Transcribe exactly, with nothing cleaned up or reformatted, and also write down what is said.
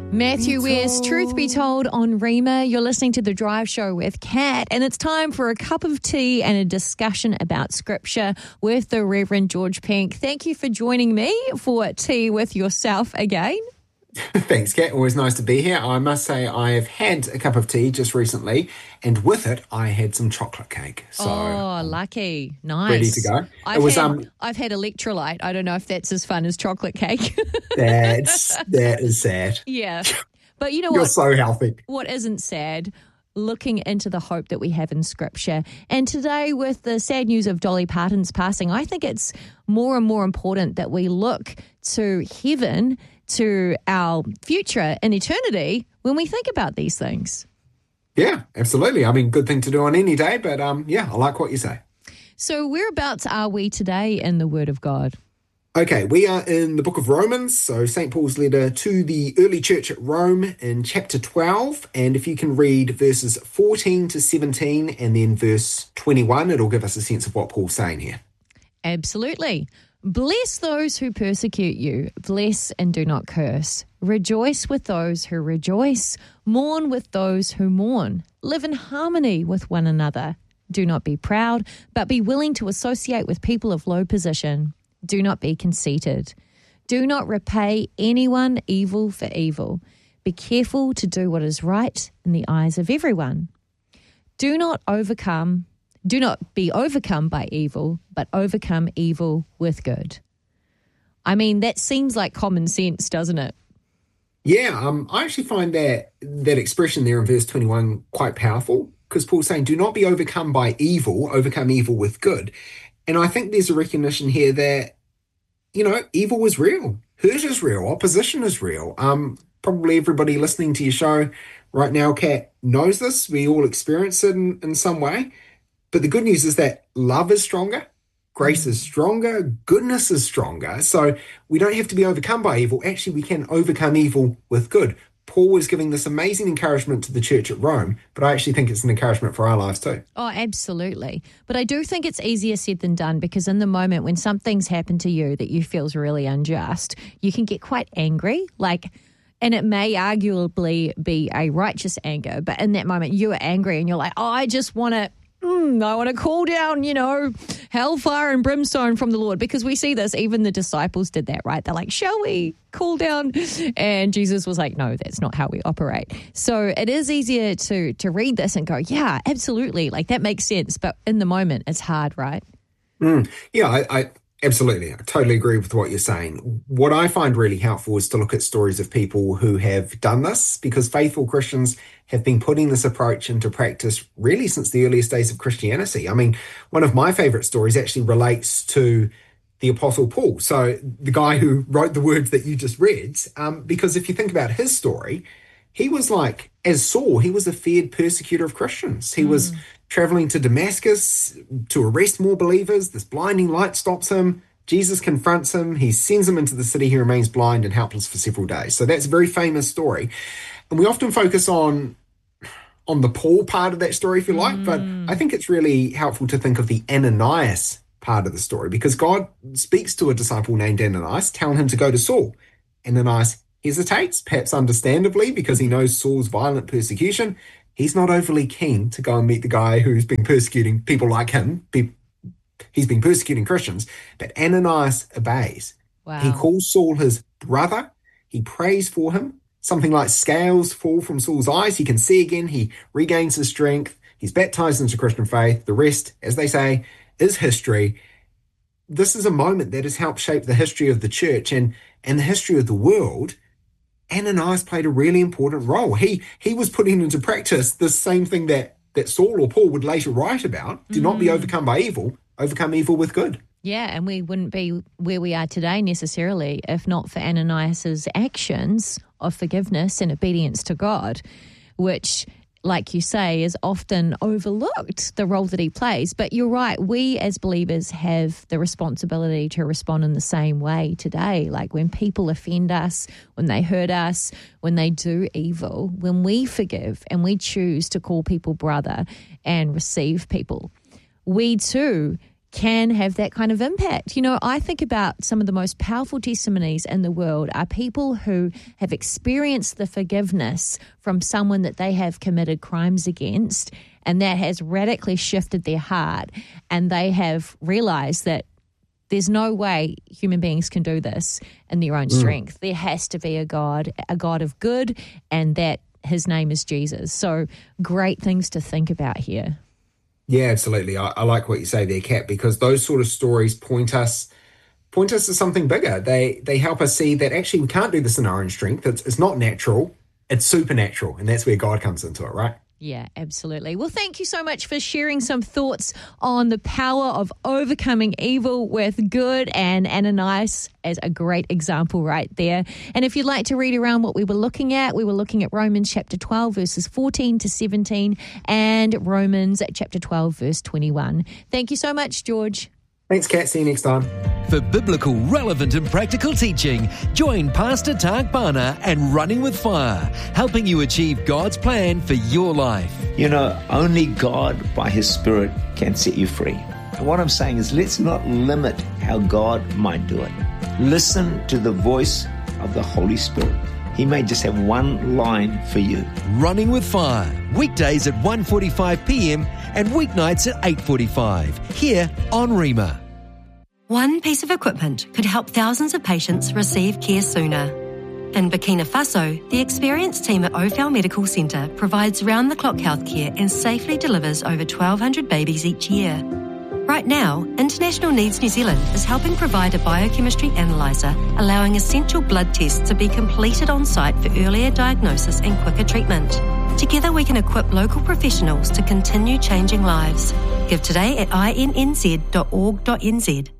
Matthew West, Truth Be Told on Rima. You're listening to The Drive Show with Kat, and it's time for a cup of tea and a discussion about Scripture with the Reverend George Pink. Thank you for joining me for tea with yourself again. Thanks, Kat. Always nice to be here. I must say I have had a cup of tea just recently, and with it I had some chocolate cake. So oh, lucky. Nice. Ready to go. I've, it was, had, um, I've had electrolyte. I don't know if that's as fun as chocolate cake. that's, that is sad. Yeah. But you know You're what? so healthy. What isn't sad? Looking into the hope that we have in Scripture. And today, with the sad news of Dolly Parton's passing, I think it's more and more important that we look to heaven, to our future in eternity when we think about these things. Yeah, absolutely. I mean, good thing to do on any day, but um, yeah, I like what you say. So whereabouts are we today in the Word of God? Okay, we are in the book of Romans, so Saint Paul's letter to the early church at Rome in chapter twelve. And if you can read verses fourteen to seventeen and then verse twenty-one, it'll give us a sense of what Paul's saying here. Absolutely. Bless those who persecute you. Bless and do not curse. Rejoice with those who rejoice. Mourn with those who mourn. Live in harmony with one another. Do not be proud, but be willing to associate with people of low position. Do not be conceited. Do not repay anyone evil for evil. Be careful to do what is right in the eyes of everyone. Do not overcome Do not be overcome by evil, but overcome evil with good. I mean, that seems like common sense, doesn't it? Yeah, um, I actually find that that expression there in verse twenty-one quite powerful, because Paul's saying, do not be overcome by evil, overcome evil with good. And I think there's a recognition here that, you know, evil is real. Hurt is real. Opposition is real. Um, probably everybody listening to your show right now, Kat, knows this. We all experience it in, in some way. But the good news is that love is stronger, grace is stronger, goodness is stronger. So we don't have to be overcome by evil. Actually, we can overcome evil with good. Paul was giving this amazing encouragement to the church at Rome, but I actually think it's an encouragement for our lives too. Oh, absolutely. But I do think it's easier said than done, because in the moment when something's happened to you that you feel's really unjust, you can get quite angry, like, and it may arguably be a righteous anger, but in that moment you are angry and you're like, oh, I just want to, Mm, I want to call down, you know, hellfire and brimstone from the Lord, because we see this. Even the disciples did that, right? They're like, shall we call down? And Jesus was like, no, that's not how we operate. So it is easier to to read this and go, yeah, absolutely. Like that makes sense. But in the moment, it's hard, right? Mm, yeah, I, I absolutely. I totally agree with what you're saying. What I find really helpful is to look at stories of people who have done this, because faithful Christians have been putting this approach into practice really since the earliest days of Christianity. I mean, one of my favorite stories actually relates to the Apostle Paul, so the guy who wrote the words that you just read, um, because if you think about his story, he was like, as Saul, he was a feared persecutor of Christians. He mm. was traveling to Damascus to arrest more believers. This blinding light stops him. Jesus confronts him. He sends him into the city. He remains blind and helpless for several days. So that's a very famous story. And we often focus on on the Paul part of that story, if you like, mm. but I think it's really helpful to think of the Ananias part of the story, because God speaks to a disciple named Ananias, telling him to go to Saul. Ananias hesitates, perhaps understandably, because he knows Saul's violent persecution. He's not overly keen to go and meet the guy who's been persecuting people like him. He's been persecuting Christians, but Ananias obeys. Wow. He calls Saul his brother. He prays for him. Something like scales fall from Saul's eyes. He can see again. He regains his strength. He's baptized into Christian faith. The rest, as they say, is history. This is a moment that has helped shape the history of the church and, and the history of the world. Ananias played a really important role. He he was putting into practice the same thing that, that Saul or Paul would later write about. Do mm. not be overcome by evil. Overcome evil with good. Yeah, and we wouldn't be where we are today necessarily if not for Ananias's actions of forgiveness and obedience to God, which, like you say, is often overlooked, the role that he plays. But you're right, we as believers have the responsibility to respond in the same way today. Like when people offend us, when they hurt us, when they do evil, when we forgive and we choose to call people brother and receive people, we too can have that kind of impact. You know, I think about some of the most powerful testimonies in the world are people who have experienced the forgiveness from someone that they have committed crimes against, and that has radically shifted their heart, and they have realized that there's no way human beings can do this in their own strength. Mm. There has to be a God, a God of good, and that his name is Jesus. So great things to think about here. Yeah, absolutely. I, I like what you say there, Kat, because those sort of stories point us point us to something bigger. They they help us see that actually we can't do this in our own strength. It's, it's not natural. It's supernatural, and that's where God comes into it, right? Yeah, absolutely. Well, thank you so much for sharing some thoughts on the power of overcoming evil with good, and Ananias as a great example right there. And if you'd like to read around what we were looking at, we were looking at Romans chapter twelve, verses fourteen to seventeen, and Romans chapter twelve, verse twenty-one. Thank you so much, George. Thanks, Kat. See you next time. For biblical, relevant and practical teaching, join Pastor Tak Bana and Running with Fire, helping you achieve God's plan for your life. You know, only God by His Spirit can set you free. And what I'm saying is, let's not limit how God might do it. Listen to the voice of the Holy Spirit. He may just have one line for you. Running with Fire, weekdays at one forty-five p.m. and weeknights at eight forty-five, here on Rhema. One piece of equipment could help thousands of patients receive care sooner. In Burkina Faso, the experienced team at Ophel Medical Centre provides round-the-clock healthcare and safely delivers over twelve hundred babies each year. Right now, International Needs New Zealand is helping provide a biochemistry analyser, allowing essential blood tests to be completed on site for earlier diagnosis and quicker treatment. Together we can equip local professionals to continue changing lives. Give today at I N N Z dot org dot N Z.